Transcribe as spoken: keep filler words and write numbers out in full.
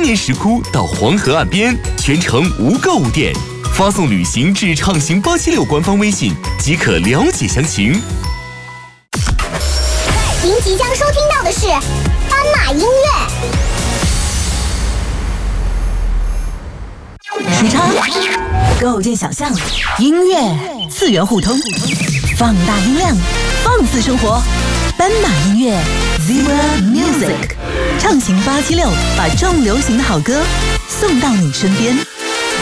年石窟到黄河岸边，全程无购物店。发送旅行至畅行八七六官方微信即可了解详情。 您即将收听到的是斑马音乐。 时差构建想象，音乐次元互通，放大音量，放肆生活。斑马音乐 Zebra Music 畅行八七六，把重流行的好歌送到你身边。